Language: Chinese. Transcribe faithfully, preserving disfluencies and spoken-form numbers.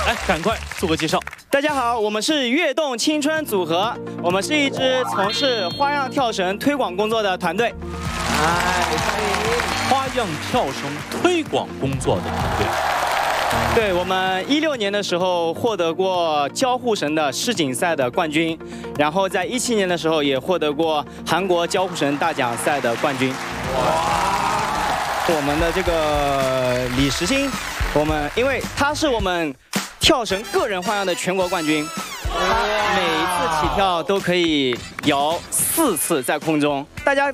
来，赶快做个介绍。 大家好，我们是跃动青春组合，我们是一支从事花样跳绳推广工作的团队。 哎，欢迎花样跳绳推广工作的团队。 对，我们一六年的时候获得过交互绳的世锦赛的冠军，然后在一七年的时候也获得过韩国交互绳大奖赛的冠军。哇！我们的这个李时欣，我们因为他是我们跳绳个人花样的全国冠军，他每一次起跳都可以摇四次在空中，大家